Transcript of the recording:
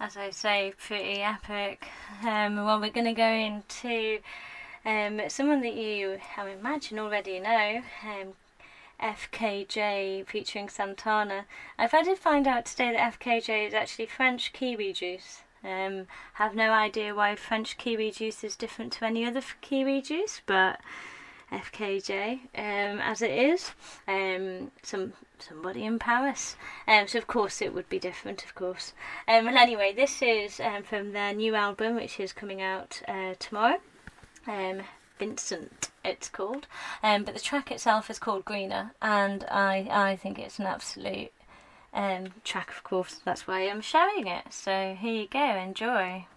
as I say, pretty epic. Well, we're going to go into someone that you, I imagine, already know, FKJ featuring Santana. I did find out today that FKJ is actually French kiwi juice. Have no idea why French kiwi juice is different to any other kiwi juice, but FKJ, as it is, somebody in Paris. So of course it would be different, of course. Well, anyway, this is from their new album, which is coming out tomorrow. Vincent, it's called. But the track itself is called Greener, and I think it's an absolute track, of course. That's why I'm sharing it. So here you go, enjoy.